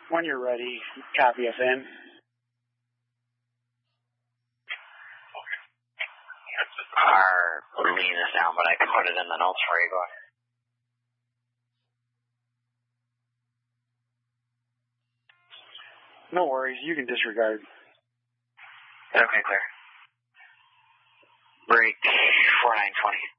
When you're ready, copy us in. Our lean is down, but I can put it in the notes for you. Go ahead. No worries, you can disregard. Okay, clear. Break 4920.